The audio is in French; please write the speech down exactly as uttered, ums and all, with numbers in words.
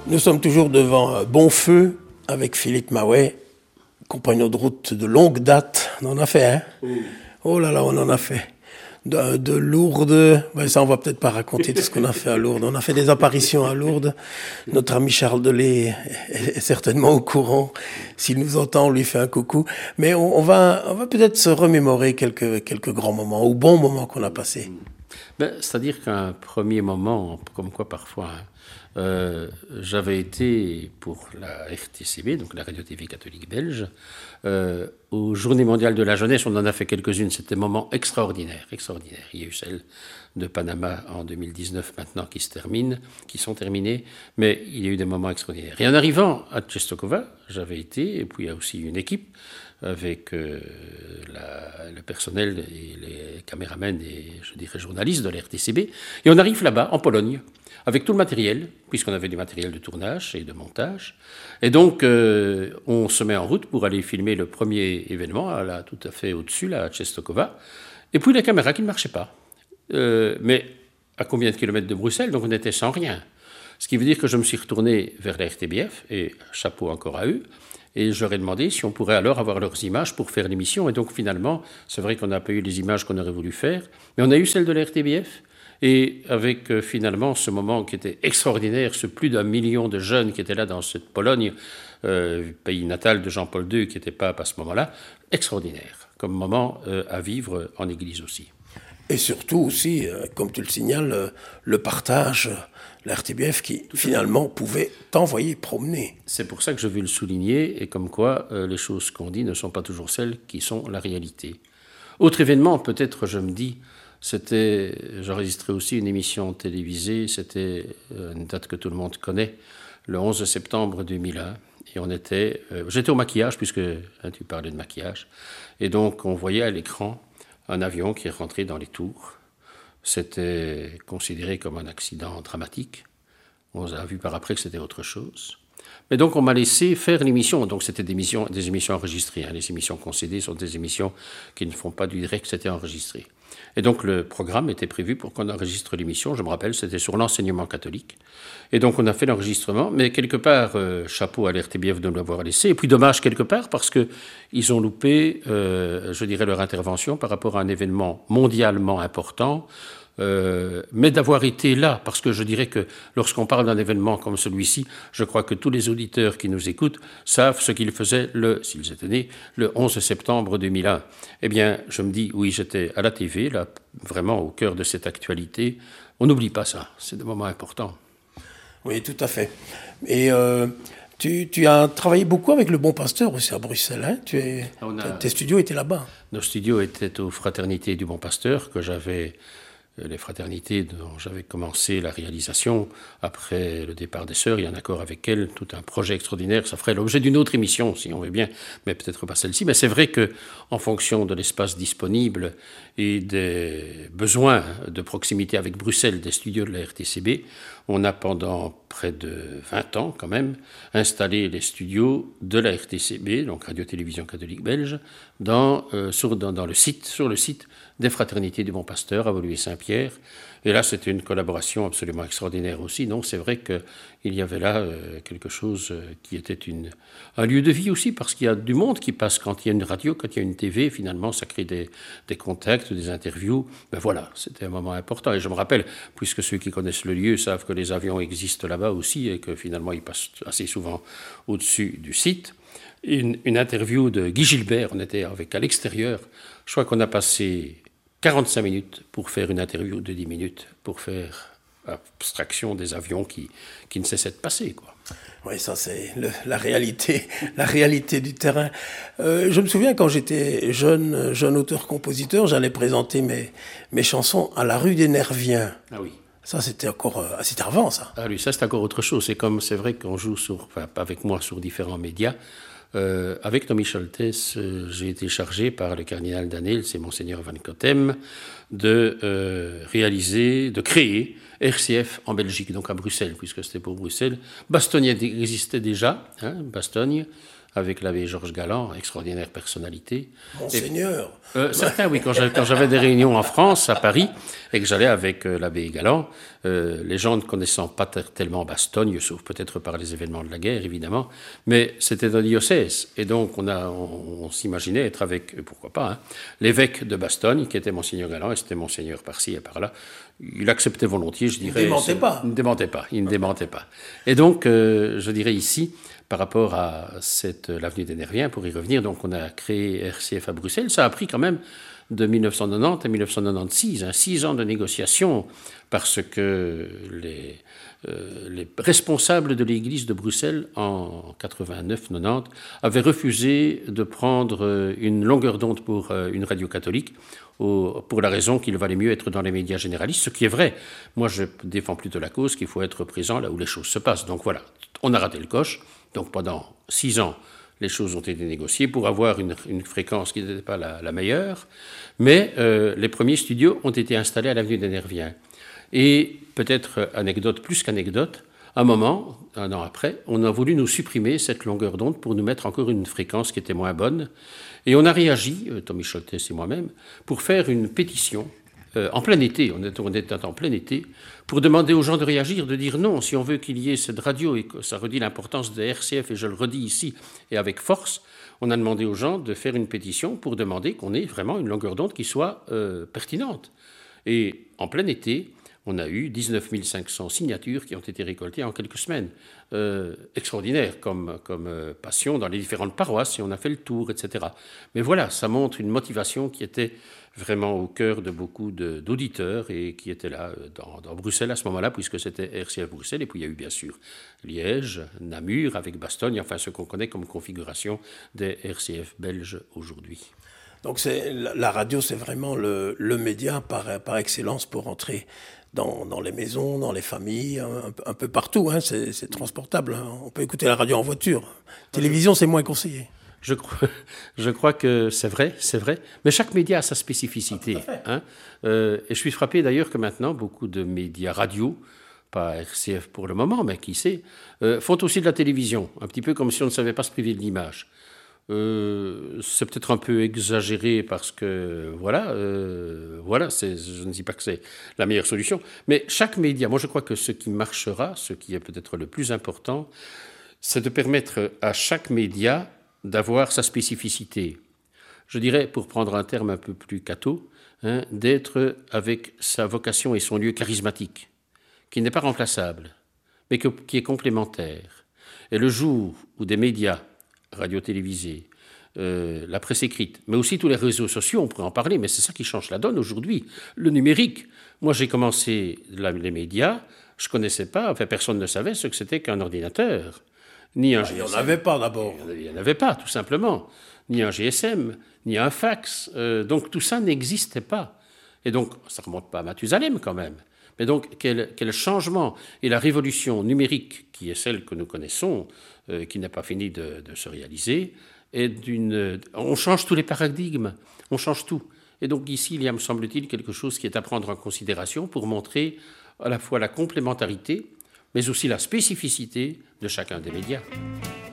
Nous sommes toujours devant euh, Bonfeu avec Philippe Maouet, compagnon de route de longue date. On en a fait, hein? Oui. Oh là là, on en a fait. De, de Lourdes, ben ça on va peut-être pas raconter tout ce qu'on a fait à Lourdes. On a fait des apparitions à Lourdes. Notre ami Charles Delay est, est certainement au courant. S'il nous entend, on lui fait un coucou. Mais on, on va, on va peut-être se remémorer quelques, quelques grands moments, ou bons moments qu'on a passés. Ben, c'est-à-dire qu'un premier moment, comme quoi parfois, hein, euh, j'avais été pour la R T C B, donc la Radio-T V catholique belge, euh, aux Journées mondiales de la jeunesse. On en a fait quelques-unes. C'était un moment extraordinaire, extraordinaire. Il y a eu celle de Panama en deux mille dix-neuf maintenant qui se terminent, qui sont terminées, mais il y a eu des moments extraordinaires. Et en arrivant à Czestochowa, j'avais été, et puis il y a aussi une équipe avec euh, la, le personnel et les caméramens et, je dirais, journalistes de la R T C B. Et on arrive là-bas, en Pologne, avec tout le matériel, puisqu'on avait du matériel de tournage et de montage. Et donc, euh, on se met en route pour aller filmer le premier événement, là, tout à fait au-dessus, là, à Czestochowa. Et puis, la caméra qui ne marchait pas. Euh, mais à combien de kilomètres de Bruxelles? Donc, on était sans rien. Ce qui veut dire que je me suis retourné vers la R T B F, et chapeau encore à eux, et je leur ai demandé si on pourrait alors avoir leurs images pour faire l'émission. Et donc, finalement, c'est vrai qu'on n'a pas eu les images qu'on aurait voulu faire, mais on a eu celles de la R T B F. Et avec euh, finalement ce moment qui était extraordinaire, ce plus d'un million de jeunes qui étaient là dans cette Pologne, euh, pays natal de Jean-Paul deux, qui était pape à ce moment-là, extraordinaire, comme moment euh, à vivre en Église aussi. Et surtout aussi, euh, comme tu le signales, euh, le partage, euh, la R T B F qui finalement pouvait t'envoyer promener. C'est pour ça que je veux le souligner, et comme quoi euh, les choses qu'on dit ne sont pas toujours celles qui sont la réalité. Autre événement, peut-être je me dis, c'était, j'enregistrais aussi une émission télévisée, c'était une date que tout le monde connaît, le onze septembre deux mille un, et on était, euh, j'étais au maquillage, puisque hein, tu parlais de maquillage, et donc on voyait à l'écran un avion qui est rentré dans les tours. C'était considéré comme un accident dramatique. On a vu par après que c'était autre chose. Mais donc on m'a laissé faire l'émission. Donc c'était des émissions, des émissions enregistrées. Hein. Les émissions concédées sont des émissions qui ne font pas du direct, c'était enregistré. Et donc le programme était prévu pour qu'on enregistre l'émission. Je me rappelle, c'était sur l'enseignement catholique. Et donc on a fait l'enregistrement, mais quelque part, euh, chapeau à l'R T B F de me l'avoir laissé. Et puis dommage quelque part parce qu'ils ont loupé, euh, je dirais, leur intervention par rapport à un événement mondialement important. Euh, mais d'avoir été là, parce que je dirais que lorsqu'on parle d'un événement comme celui-ci, je crois que tous les auditeurs qui nous écoutent savent ce qu'ils faisaient, le, s'ils étaient nés, le onze septembre deux mille un. Eh bien, je me dis, oui, j'étais à la T V, là, vraiment au cœur de cette actualité. On n'oublie pas ça, c'est des moments importants. Oui, tout à fait. Et euh, tu, tu as travaillé beaucoup avec le Bon Pasteur aussi à Bruxelles, hein? Tu es, a... Tes studios étaient là-bas. Nos studios étaient aux Fraternités du Bon Pasteur, que j'avais... les fraternités dont j'avais commencé la réalisation après le départ des sœurs, et en accord avec elles, tout un projet extraordinaire. Ça ferait l'objet d'une autre émission, si on veut bien, mais peut-être pas celle-ci. Mais c'est vrai qu'en fonction de l'espace disponible et des besoins de proximité avec Bruxelles, des studios de la R T C B, on a pendant près de vingt ans, quand même, installé les studios de la R T C B, donc Radio-Télévision catholique belge, dans, euh, sur, dans, dans le site, sur le site des Fraternités du Bon Pasteur à Woluwe-Saint-Pierre. Et là, c'était une collaboration absolument extraordinaire aussi. Donc, c'est vrai qu'il y avait là euh, quelque chose euh, qui était une, un lieu de vie aussi, parce qu'il y a du monde qui passe quand il y a une radio, quand il y a une T V. Finalement, ça crée des, des contacts, des interviews. Ben voilà, c'était un moment important. Et je me rappelle, puisque ceux qui connaissent le lieu savent que les avions existent là-bas aussi et que finalement, ils passent assez souvent au-dessus du site. Une, une interview de Guy Gilbert, on était avec à l'extérieur. Je crois qu'on a passé quarante-cinq minutes pour faire une interview de dix minutes, pour faire abstraction des avions qui, qui ne cessaient de passer, quoi. Oui, ça c'est le, la réalité, la réalité du terrain. Euh, je me souviens quand j'étais jeune, jeune auteur-compositeur, j'allais présenter mes, mes chansons à la rue des Nerviens. Ah oui. Ça, c'était encore euh, c'était avant, ça. Ah oui, ça c'est encore autre chose. C'est comme, c'est vrai qu'on joue sur, enfin, avec moi sur différents médias. Euh, avec Tommy Scholtes, euh, j'ai été chargé par le cardinal d'Anel, c'est Monseigneur Van Cotem, de euh, réaliser, de créer R C F en Belgique, donc à Bruxelles, puisque c'était pour Bruxelles. Bastogne existait déjà, hein, Bastogne, avec l'abbé Georges Galland, extraordinaire personnalité. Monseigneur. Et, euh, certains, oui, quand j'avais, quand j'avais des réunions en France, à Paris, et que j'allais avec euh, l'abbé Galland, euh, les gens ne connaissant pas t- tellement Bastogne, sauf peut-être par les événements de la guerre, évidemment, mais c'était un diocèse. Et donc, on, a, on, on s'imaginait être avec, pourquoi pas, hein, l'évêque de Bastogne, qui était Monseigneur Galland, et c'était Monseigneur par-ci et par-là. Il acceptait volontiers, je dirais. Il ne démentait pas. Il ne démentait pas, il ne démentait pas. Et donc, euh, je dirais ici, par rapport à cette, l'avenue des Nerviens, pour y revenir, donc on a créé R C F à Bruxelles. Ça a pris quand même de mille neuf cent quatre-vingt-dix à mille neuf cent quatre-vingt-seize, hein, six ans de négociations, parce que les, euh, les responsables de l'Église de Bruxelles, en quatre-vingt-neuf quatre-vingt-dix, avaient refusé de prendre une longueur d'onde pour une radio catholique, au, pour la raison qu'il valait mieux être dans les médias généralistes, ce qui est vrai. Moi, je défends plutôt la cause qu'il faut être présent là où les choses se passent. Donc voilà, on a raté le coche. Donc pendant six ans, les choses ont été négociées pour avoir une, une fréquence qui n'était pas la, la meilleure, mais euh, les premiers studios ont été installés à l'avenue des Nerviens. Et peut-être anecdote plus qu'anecdote, un moment, un an après, on a voulu nous supprimer cette longueur d'onde pour nous mettre encore une fréquence qui était moins bonne. Et on a réagi, euh, Tommy Scholtes et moi-même, pour faire une pétition Euh, en plein été, on était, on était en plein été, pour demander aux gens de réagir, de dire non, si on veut qu'il y ait cette radio, et que ça redit l'importance de R C F, et je le redis ici, et avec force, on a demandé aux gens de faire une pétition pour demander qu'on ait vraiment une longueur d'onde qui soit euh, pertinente. Et en plein été, on a eu dix-neuf mille cinq cents signatures qui ont été récoltées en quelques semaines. Euh, extraordinaire comme, comme euh, passion dans les différentes paroisses, et on a fait le tour, et cetera. Mais voilà, ça montre une motivation qui était vraiment au cœur de beaucoup de, d'auditeurs et qui étaient là dans, dans Bruxelles à ce moment-là, puisque c'était R C F Bruxelles, et puis il y a eu bien sûr Liège, Namur, avec Bastogne, enfin ce qu'on connaît comme configuration des R C F belges aujourd'hui. Donc c'est, la radio, c'est vraiment le, le média par, par excellence pour entrer dans, dans les maisons, dans les familles, un, un peu partout, hein, c'est, c'est transportable. Hein. On peut écouter la radio en voiture. Télévision, c'est moins conseillé. Je crois, je crois que c'est vrai, c'est vrai. Mais chaque média a sa spécificité. Hein. Euh, et je suis frappé d'ailleurs que maintenant, beaucoup de médias radio, pas R C F pour le moment, mais qui sait, euh, font aussi de la télévision. Un petit peu comme si on ne savait pas se priver de l'image. Euh, c'est peut-être un peu exagéré parce que, voilà, euh, voilà c'est, je ne dis pas que c'est la meilleure solution. Mais chaque média, moi je crois que ce qui marchera, ce qui est peut-être le plus important, c'est de permettre à chaque média d'avoir sa spécificité. Je dirais, pour prendre un terme un peu plus catho, hein, d'être avec sa vocation et son lieu charismatique, qui n'est pas remplaçable, mais que, qui est complémentaire. Et le jour où des médias, radio-télévisés, euh, la presse écrite, mais aussi tous les réseaux sociaux, on pourrait en parler, mais c'est ça qui change la donne aujourd'hui. Le numérique. Moi, j'ai commencé la, les médias, je ne connaissais pas, enfin personne ne savait ce que c'était qu'un ordinateur. Ni un ah, G S M. Il n'y en avait pas d'abord. Il n'y en avait pas, tout simplement. Ni un G S M, ni un fax. Euh, donc tout ça n'existait pas. Et donc, ça ne remonte pas à Mathusalem quand même. Mais donc, quel, quel changement. Et la révolution numérique, qui est celle que nous connaissons, euh, qui n'a pas fini de, de se réaliser, est d'une... On change tous les paradigmes, on change tout. Et donc ici, il y a, me semble-t-il, quelque chose qui est à prendre en considération pour montrer à la fois la complémentarité, mais aussi la spécificité de chacun des médias.